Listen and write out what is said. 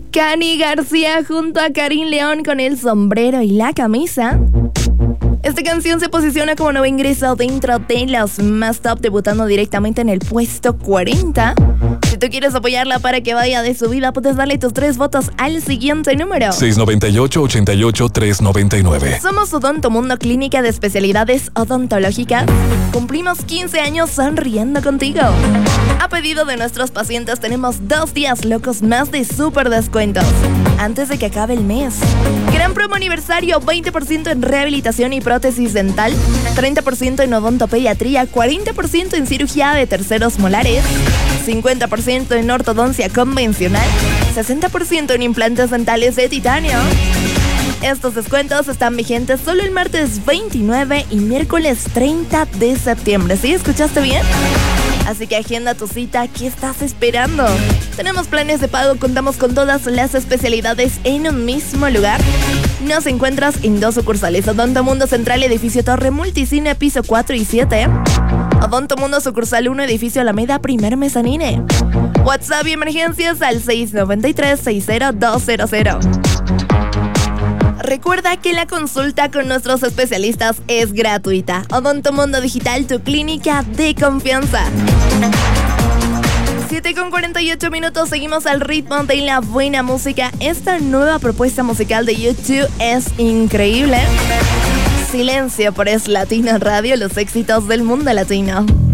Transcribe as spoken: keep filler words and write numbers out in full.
Cani García junto a Karim León con el sombrero y la camisa. Esta canción se posiciona como nuevo ingreso dentro de los más top, debutando directamente en el puesto cuarenta. Si tú quieres apoyarla para que vaya de subida, puedes darle tus tres votos al siguiente número: seis noventa y ocho, ochenta y ocho, tres noventa y nueve. Somos Odontomundo, clínica de especialidades odontológicas. Cumplimos quince años sonriendo contigo. A pedido de nuestros pacientes tenemos dos días locos más de súper descuentos antes de que acabe el mes. Gran promo aniversario: veinte por ciento en rehabilitación y prótesis dental, treinta por ciento en odontopediatría, cuarenta por ciento en cirugía de terceros molares, cincuenta por ciento en ortodoncia convencional, sesenta por ciento en implantes dentales de titanio. Estos descuentos están vigentes solo el martes veintinueve y miércoles treinta de septiembre. ¿Sí? ¿Escuchaste bien? Así que agenda tu cita. ¿Qué estás esperando? Tenemos planes de pago, contamos con todas las especialidades en un mismo lugar. Nos encuentras en dos sucursales: Odontomundo Central, edificio Torre Multicine, piso cuatro y siete. Odontomundo Sucursal uno, edificio Alameda, primer mezanine. WhatsApp y emergencias al seis noventa y tres, sesenta dos cero cero. Recuerda que la consulta con nuestros especialistas es gratuita. Odontomundo Digital, tu clínica de confianza. siete con cuarenta y ocho minutos, seguimos al ritmo de la buena música. Esta nueva propuesta musical de YouTube es increíble. Silencio por Es Latino Radio, los éxitos del mundo latino.